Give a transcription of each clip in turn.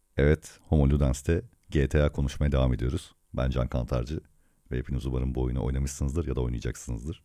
Evet, Homo Ludens'te GTA konuşmaya devam ediyoruz. Ben Can Kantarcı ve hepiniz umarım bu oyunu oynamışsınızdır ya da oynayacaksınızdır.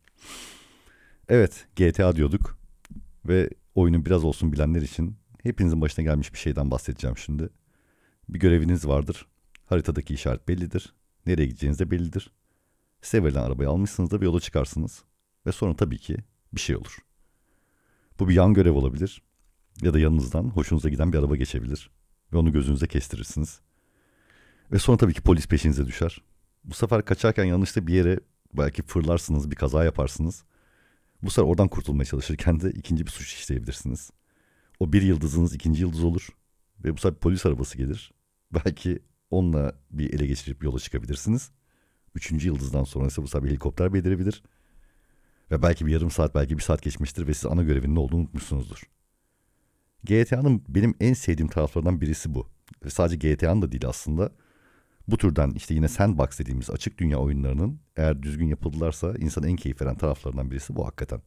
Evet, GTA diyorduk ve oyunu biraz olsun bilenler için hepinizin başına gelmiş bir şeyden bahsedeceğim şimdi. Bir göreviniz vardır. Haritadaki işaret bellidir. Nereye gideceğiniz de bellidir. Size verilen arabayı almışsınızdır ve yola çıkarsınız. Ve sonra tabii ki bir şey olur. Bu bir yan görev olabilir ya da yanınızdan hoşunuza giden bir araba geçebilir ve onu gözünüze kestirirsiniz. Ve sonra tabii ki polis peşinize düşer. Bu sefer kaçarken yanlışlıkla bir yere belki fırlarsınız, bir kaza yaparsınız. Bu sefer oradan kurtulmaya çalışırken de ikinci bir suç işleyebilirsiniz. O bir yıldızınız ikinci yıldız olur. Ve bu sefer polis arabası gelir. Belki onunla bir ele geçirip yola çıkabilirsiniz. Üçüncü yıldızdan sonra ise bu sefer bir helikopter belirebilir. Ve belki bir yarım saat, belki bir saat geçmiştir ve siz ana görevinin ne olduğunu unutmuşsunuzdur. GTA'nın benim en sevdiğim taraflarından birisi bu. Ve sadece GTA'nın da değil aslında. Bu türden işte yine sandbox dediğimiz açık dünya oyunlarının eğer düzgün yapıldılarsa insana en keyif veren taraflarından birisi bu hakikaten.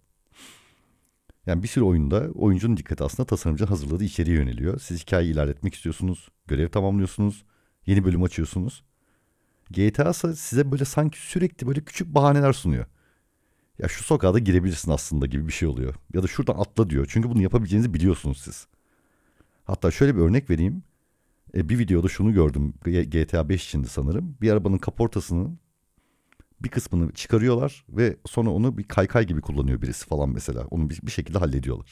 Yani bir sürü oyunda oyuncunun dikkati aslında tasarımcının hazırladığı içeriğe yöneliyor. Siz hikayeyi ilerletmek istiyorsunuz, görev tamamlıyorsunuz, yeni bölüm açıyorsunuz. GTA ise size böyle sanki sürekli böyle küçük bahaneler sunuyor. Ya şu sokağa da girebilirsin aslında gibi bir şey oluyor. Ya da şuradan atla diyor. Çünkü bunu yapabileceğinizi biliyorsunuz siz. Hatta şöyle bir örnek vereyim. Bir videoda şunu gördüm. GTA 5 içindi sanırım. Bir arabanın kaportasının bir kısmını çıkarıyorlar ve sonra onu bir kaykay gibi kullanıyor birisi falan mesela. Onu bir şekilde hallediyorlar.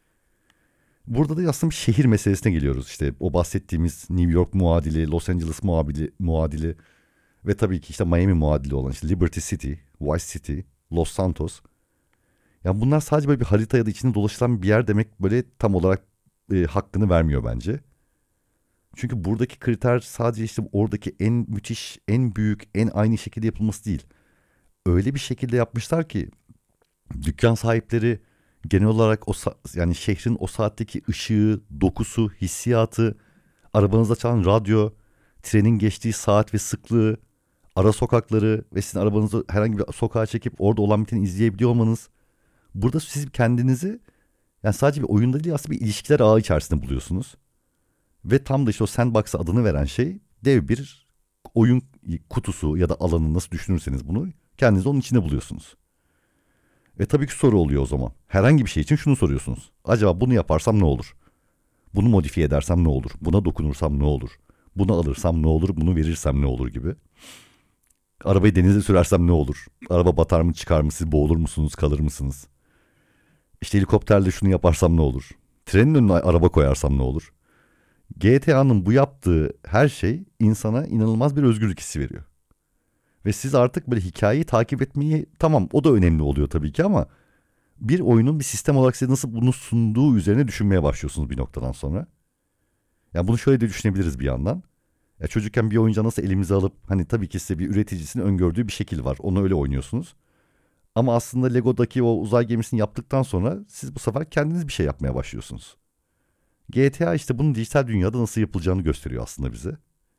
Burada da aslında bir şehir meselesine geliyoruz. İşte o bahsettiğimiz New York muadili, Los Angeles muadili ve tabii ki işte Miami muadili olan işte Liberty City, Vice City, Los Santos. Yani bunlar sadece böyle bir harita ya da içinde dolaşılan bir yer demek böyle tam olarak hakkını vermiyor bence. Çünkü buradaki kriter sadece işte oradaki en müthiş, en büyük, en aynı şekilde yapılması değil. Öyle bir şekilde yapmışlar ki dükkan sahipleri genel olarak yani şehrin o saatteki ışığı, dokusu, hissiyatı, arabanızda çalan radyo, trenin geçtiği saat ve sıklığı, ara sokakları ve sizin arabanızı herhangi bir sokağa çekip orada olan biteni izleyebiliyor olmanız. Burada siz kendinizi yani sadece bir oyunda değil aslında bir ilişkiler ağı içerisinde buluyorsunuz. Ve tam da işte o sandbox adını veren şey dev bir oyun kutusu ya da alanı nasıl düşünürseniz bunu kendinizi onun içinde buluyorsunuz. Ve tabii ki soru oluyor o zaman. Herhangi bir şey için şunu soruyorsunuz. Acaba bunu yaparsam ne olur? Bunu modifiye edersem ne olur? Buna dokunursam ne olur? Bunu alırsam ne olur? Bunu verirsem ne olur gibi. Arabayı denize sürersem ne olur? Araba batar mı çıkar mı? Siz boğulur musunuz? Kalır mısınız? İşte helikopterle şunu yaparsam ne olur? Trenin önüne araba koyarsam ne olur? GTA'nın bu yaptığı her şey insana inanılmaz bir özgürlük hissi veriyor. Ve siz artık böyle hikayeyi takip etmeyi tamam o da önemli oluyor tabii ki ama bir oyunun bir sistem olarak size nasıl bunu sunduğu üzerine düşünmeye başlıyorsunuz bir noktadan sonra. Yani bunu şöyle de düşünebiliriz bir yandan. Ya çocukken bir oyuncağı nasıl elimize alıp hani tabii ki size bir üreticisinin öngördüğü bir şekil var. Onu öyle oynuyorsunuz. Ama aslında Lego'daki o uzay gemisini yaptıktan sonra siz bu sefer kendiniz bir şey yapmaya başlıyorsunuz. GTA işte bunun dijital dünyada nasıl yapılacağını gösteriyor aslında bize.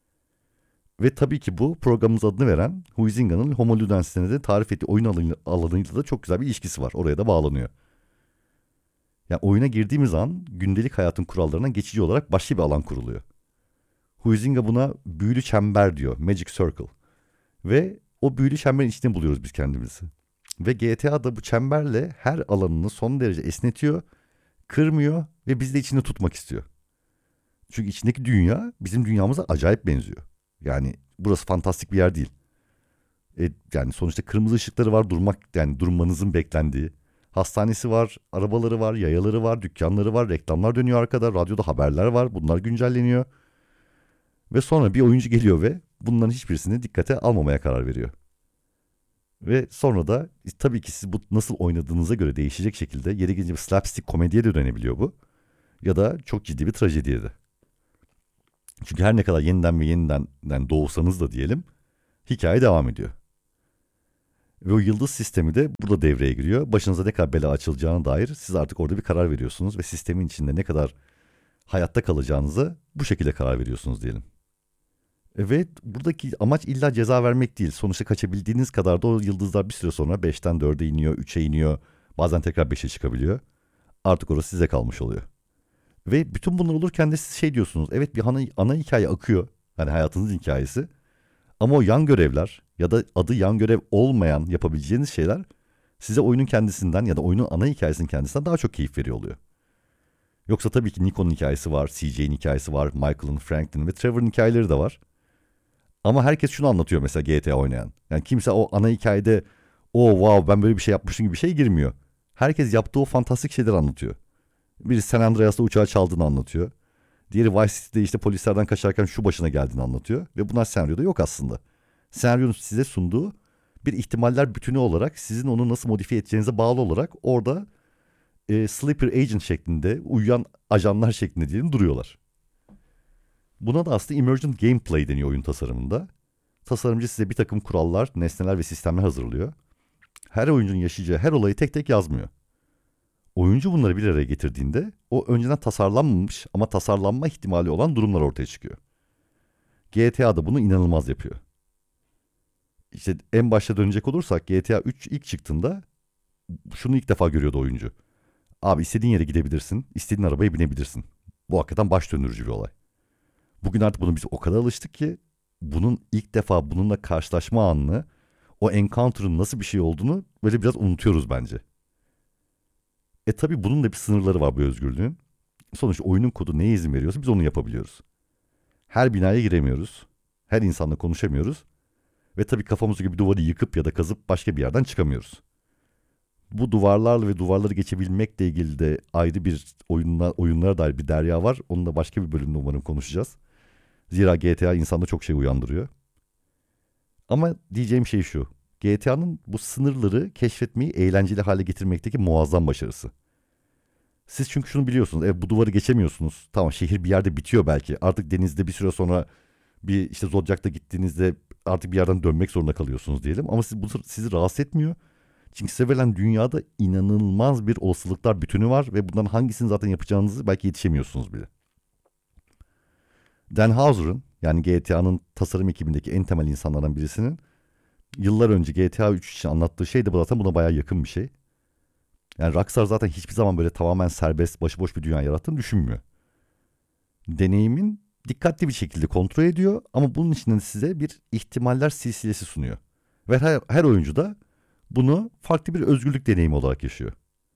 Ve tabii ki bu programımız adını veren Huizinga'nın Homo Ludens'ine de tarif ettiği oyun alanıyla da çok güzel bir ilişkisi var. Oraya da bağlanıyor. Yani oyuna girdiğimiz an gündelik hayatın kurallarına geçici olarak başka bir alan kuruluyor. Huizinga buna büyülü çember diyor, Magic Circle. Ve o büyülü çemberin içinde buluyoruz biz kendimizi. Ve GTA da bu çemberle her alanını son derece esnetiyor, kırmıyor ve bizi de içinde tutmak istiyor. Çünkü içindeki dünya bizim dünyamıza acayip benziyor. Yani burası fantastik bir yer değil. Yani sonuçta kırmızı ışıkları var durmak yani durmanızın beklendiği. Hastanesi var, arabaları var, yayaları var, dükkanları var, reklamlar dönüyor arkada, radyoda haberler var, bunlar güncelleniyor. Ve sonra bir oyuncu geliyor ve bunların hiçbirisini dikkate almamaya karar veriyor. Ve sonra da tabii ki siz bu nasıl oynadığınıza göre değişecek şekilde yeri gelince bir slapstick komediye de dönebiliyor bu. Ya da çok ciddi bir trajediye de. Çünkü her ne kadar yeniden ve yeniden yani doğursanız da diyelim hikaye devam ediyor. Ve o yıldız sistemi de burada devreye giriyor. Başınıza ne kadar bela açılacağına dair siz artık orada bir karar veriyorsunuz ve sistemin içinde ne kadar hayatta kalacağınıza bu şekilde karar veriyorsunuz diyelim. Evet, buradaki amaç illa ceza vermek değil. Sonuçta kaçabildiğiniz kadar da o yıldızlar bir süre sonra beşten 4'e iniyor, 3'e iniyor. Bazen tekrar 5'e çıkabiliyor. Artık orası size kalmış oluyor. Ve bütün bunlar olurken de siz şey diyorsunuz. Evet, bir ana hikaye akıyor. Hani hayatınızın hikayesi. Ama o yan görevler ya da adı yan görev olmayan yapabileceğiniz şeyler size oyunun kendisinden ya da oyunun ana hikayesinin kendisinden daha çok keyif veriyor oluyor. Yoksa tabii ki Nico'nun hikayesi var, CJ'nin hikayesi var, Michael'ın, Franklin'in ve Trevor'ın hikayeleri de var. Ama herkes şunu anlatıyor mesela GTA oynayan. Yani kimse o ana hikayede o wow ben böyle bir şey yapmışım gibi bir şey girmiyor. Herkes yaptığı o fantastik şeyleri anlatıyor. Biri San Andreas'ta uçağı çaldığını anlatıyor. Diğeri Vice City'de işte polislerden kaçarken şu başına geldiğini anlatıyor. Ve bunlar senaryoda yok aslında. Senaryonun size sunduğu bir ihtimaller bütünü olarak sizin onu nasıl modifiye edeceğinize bağlı olarak orada sleeper agent şeklinde, uyuyan ajanlar şeklinde diyelim duruyorlar. Buna da aslında emergent gameplay deniyor oyun tasarımında. Tasarımcı size bir takım kurallar, nesneler ve sistemler hazırlıyor. Her oyuncunun yaşayacağı her olayı tek tek yazmıyor. Oyuncu bunları bir araya getirdiğinde o önceden tasarlanmamış ama tasarlanma ihtimali olan durumlar ortaya çıkıyor. GTA da bunu inanılmaz yapıyor. İşte en başta dönecek olursak GTA 3 ilk çıktığında şunu ilk defa görüyordu oyuncu. Abi istediğin yere gidebilirsin, istediğin arabaya binebilirsin. Bu hakikaten baş döndürücü bir olay. Bugün artık bunu biz o kadar alıştık ki bunun ilk defa bununla karşılaşma anını, o encounter'ın nasıl bir şey olduğunu böyle biraz unutuyoruz bence. Tabii bunun da bir sınırları var bu özgürlüğün. Sonuçta oyunun kodu neye izin veriyorsa biz onu yapabiliyoruz. Her binaya giremiyoruz. Her insanla konuşamıyoruz. Ve tabii kafamızı gibi duvarı yıkıp ya da kazıp başka bir yerden çıkamıyoruz. Bu duvarlarla ve duvarları geçebilmekle ilgili de ayrı bir oyunlara dair bir derya var. Onu da başka bir bölümde umarım konuşacağız. Zira GTA insanda çok şey uyandırıyor. Ama diyeceğim şey şu. GTA'nın bu sınırları keşfetmeyi eğlenceli hale getirmekteki muazzam başarısı. Siz çünkü şunu biliyorsunuz. Evet, bu duvarı geçemiyorsunuz. Tamam, şehir bir yerde bitiyor belki. Artık denizde bir süre sonra bir işte Zodiac'ta gittiğinizde artık bir yerden dönmek zorunda kalıyorsunuz diyelim. Ama bu sizi rahatsız etmiyor. Çünkü size verilen dünyada inanılmaz bir olasılıklar bütünü var ve bundan hangisini zaten yapacağınızı belki yetişemiyorsunuz bile. Dan Houser'ın yani GTA'nın tasarım ekibindeki en temel insanlardan birisinin yıllar önce GTA 3 için anlattığı şey de zaten buna bayağı yakın bir şey. Yani Rockstar zaten hiçbir zaman böyle tamamen serbest, başıboş bir dünya yarattığını düşünmüyor. Deneyimin dikkatli bir şekilde kontrol ediyor ama bunun içinden size bir ihtimaller silsilesi sunuyor. Ve her oyuncu da bunu farklı bir özgürlük deneyimi olarak yaşıyor.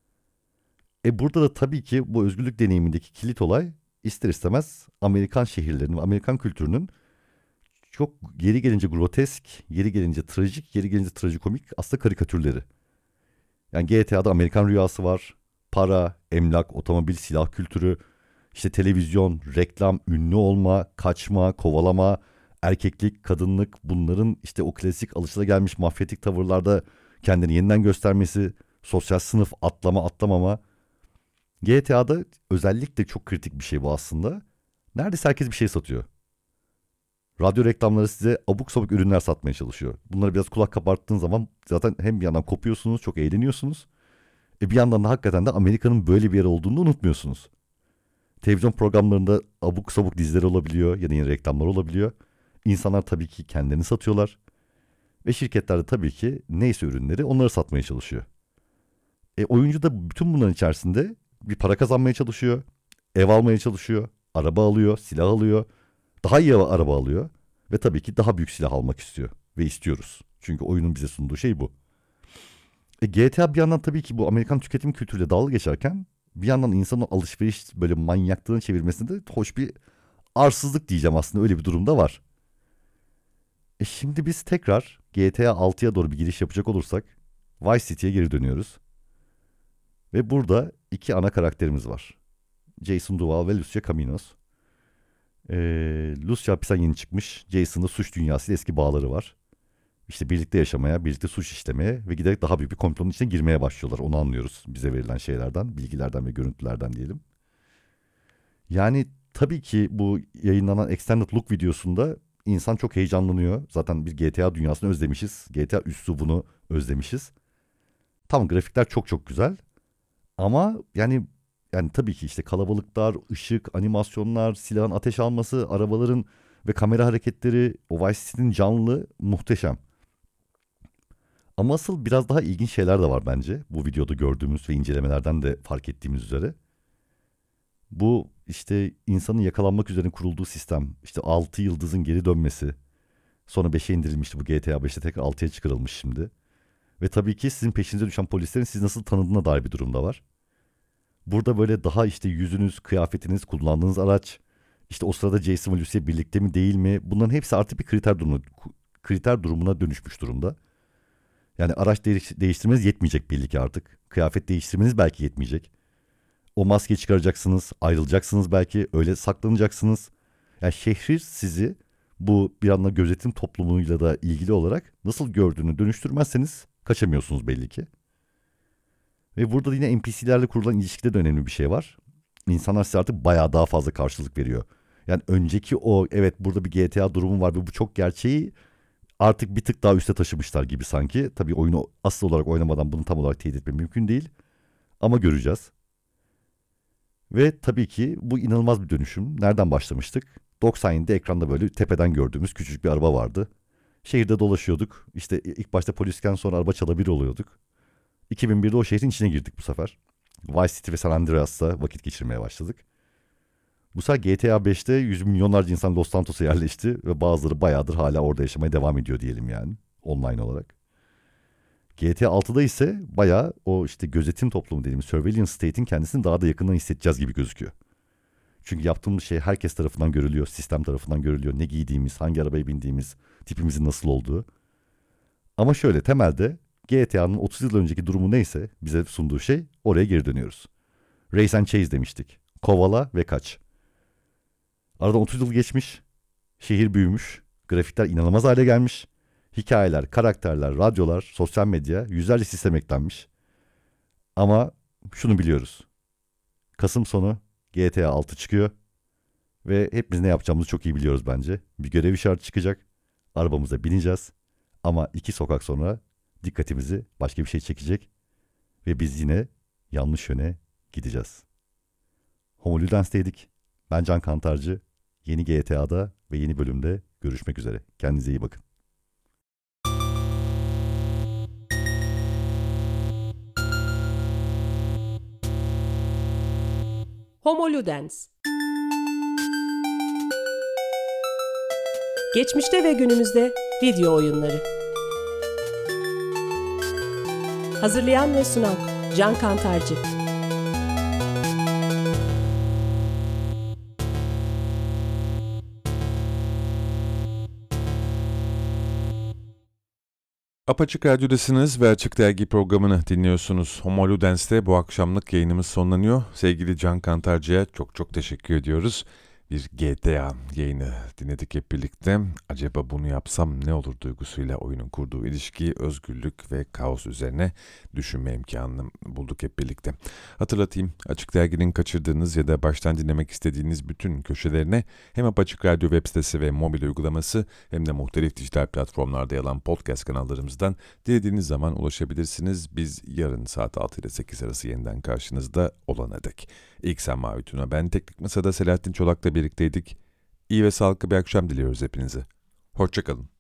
Burada da tabii ki bu özgürlük deneyimindeki kilit olay ister istemez Amerikan şehirlerinin, Amerikan kültürünün çok yeri gelince grotesk, yeri gelince trajik, yeri gelince trajikomik aslında karikatürleri. Yani GTA'da Amerikan rüyası var. Para, emlak, otomobil, silah kültürü, işte televizyon, reklam, ünlü olma, kaçma, kovalama, erkeklik, kadınlık, bunların işte o klasik alışılagelmiş mafyatik tavırlarda kendini yeniden göstermesi, sosyal sınıf atlama atlamama. GTA'da özellikle çok kritik bir şey bu aslında. Neredeyse herkes bir şey satıyor. Radyo reklamları size abuk sabuk ürünler satmaya çalışıyor. Bunları biraz kulak kabarttığın zaman zaten hem bir yandan kopuyorsunuz, çok eğleniyorsunuz. Bir yandan da hakikaten de Amerika'nın böyle bir yer olduğunu unutmuyorsunuz. Televizyon programlarında abuk sabuk diziler olabiliyor ya da yeni reklamlar olabiliyor. İnsanlar tabii ki kendilerini satıyorlar. Ve şirketler de tabii ki neyse ürünleri onları satmaya çalışıyor. Oyuncu da bütün bunların içerisinde bir para kazanmaya çalışıyor. Ev almaya çalışıyor. Araba alıyor, silah alıyor. Daha iyi araba alıyor. Ve tabii ki daha büyük silah almak istiyor. Ve istiyoruz. Çünkü oyunun bize sunduğu şey bu. GTA bir yandan tabii ki bu Amerikan tüketim kültürüyle dalga geçerken bir yandan insanın alışveriş böyle manyaklığını çevirmesinde hoş bir arsızlık diyeceğim, aslında öyle bir durumda var. Şimdi biz tekrar GTA 6'ya doğru bir giriş yapacak olursak Vice City'ye geri dönüyoruz. Ve burada iki ana karakterimiz var. Jason Duval ve Lucia Caminos. Lucia hapisten yeni çıkmış. Jason'da suç dünyasıyla eski bağları var. İşte birlikte yaşamaya, birlikte suç işlemeye ve giderek daha büyük bir komplonun içine girmeye başlıyorlar. Onu anlıyoruz bize verilen şeylerden, bilgilerden ve görüntülerden diyelim. Yani tabii ki bu yayınlanan Extended Look videosunda insan çok heyecanlanıyor. Zaten bir GTA dünyasını özlemişiz. GTA üslubunu özlemişiz. Tamam, grafikler çok çok güzel. Ama yani tabii ki işte kalabalıklar, ışık, animasyonlar, silahın ateş alması, arabaların ve kamera hareketleri, o Vice City'nin canlı muhteşem. Ama asıl biraz daha ilginç şeyler de var bence. Bu videoda gördüğümüz ve incelemelerden de fark ettiğimiz üzere. Bu işte insanın yakalanmak üzerine kurulduğu sistem, işte 6 yıldızın geri dönmesi, sonra 5'e indirilmişti, bu GTA 5'te tekrar 6'ya çıkarılmış şimdi. Ve tabii ki sizin peşinize düşen polislerin sizi nasıl tanıdığına dair bir durum da var. Burada böyle daha işte yüzünüz, kıyafetiniz, kullandığınız araç, işte o sırada Jason ve Lucy birlikte mi değil mi? Bunların hepsi artık bir kriter durumuna dönüşmüş durumda. Yani araç değiştirmeniz yetmeyecek belli ki artık. Kıyafet değiştirmeniz belki yetmeyecek. O maskeyi çıkaracaksınız, ayrılacaksınız belki, öyle saklanacaksınız. Yani şehir sizi bu bir anda gözetim toplumuyla da ilgili olarak nasıl gördüğünü dönüştürmezseniz kaçamıyorsunuz belli ki. Ve burada da yine NPC'lerle kurulan ilişkide de önemli bir şey var. İnsanlar size artık bayağı daha fazla karşılık veriyor. Yani önceki o evet burada bir GTA durumu var ve bu çok gerçeği artık bir tık daha üste taşımışlar gibi sanki. Tabii oyunu asıl olarak oynamadan bunu tam olarak teyit etmek mümkün değil. Ama göreceğiz. Ve tabii ki bu inanılmaz bir dönüşüm. Nereden başlamıştık? 97'de ekranda böyle tepeden gördüğümüz küçük bir araba vardı. Şehirde dolaşıyorduk. İşte ilk başta polisken sonra araba çalabilir oluyorduk. 2001'de o şehrin içine girdik bu sefer. Vice City ve San Andreas'ta vakit geçirmeye başladık. Bu sefer GTA 5'te yüz milyonlarca insan Los Santos'a yerleşti ve bazıları bayağıdır hala orada yaşamaya devam ediyor diyelim yani online olarak. GTA 6'da ise bayağı o işte gözetim toplumu dediğimiz surveillance state'in kendisini daha da yakından hissedeceğiz gibi gözüküyor. Çünkü yaptığımız şey herkes tarafından görülüyor, sistem tarafından görülüyor. Ne giydiğimiz, hangi arabaya bindiğimiz, tipimizin nasıl olduğu. Ama şöyle temelde GTA'nın 30 yıl önceki durumu neyse bize sunduğu şey oraya geri dönüyoruz. Race and Chase demiştik. Kovala ve kaç. Aradan 30 yıl geçmiş, şehir büyümüş, grafikler inanılmaz hale gelmiş. Hikayeler, karakterler, radyolar, sosyal medya, yüzlerce sistem eklenmiş. Ama şunu biliyoruz. Kasım sonu GTA 6 çıkıyor ve hepimiz ne yapacağımızı çok iyi biliyoruz bence. Bir görev işareti çıkacak, arabamıza bineceğiz ama 2 sokak sonra dikkatimizi başka bir şey çekecek ve biz yine yanlış yöne gideceğiz. Homo Ludens'teydik. Ben Can Kantarcı. Yeni GTA'da ve yeni bölümde görüşmek üzere. Kendinize iyi bakın. Homo Ludens. Geçmişte ve günümüzde video oyunları. Hazırlayan ve sunan Can Kantarcı. Apaçık Radyo'dasınız ve Açık Dergi programını dinliyorsunuz. Homo Ludens'te bu akşamlık yayınımız sonlanıyor. Sevgili Can Kantarcı'ya çok teşekkür ediyoruz. Bir GTA yayını dinledik hep birlikte. Acaba bunu yapsam ne olur duygusuyla oyunun kurduğu ilişki, özgürlük ve kaos üzerine düşünme imkanını bulduk hep birlikte. Hatırlatayım, Açık Dergi'nin kaçırdığınız ya da baştan dinlemek istediğiniz bütün köşelerine hem Apaçık Radyo web sitesi ve mobil uygulaması hem de muhtelif dijital platformlarda yer alan podcast kanallarımızdan dilediğiniz zaman ulaşabilirsiniz. Biz yarın saat 6 ile 8 arası yeniden karşınızda olana dek. İlk sen Mavi Tuna, ben Teknik Masa'da Selahattin Çolak'la birlikteydik. İyi ve sağlıklı bir akşam diliyoruz hepinize. Hoşça kalın.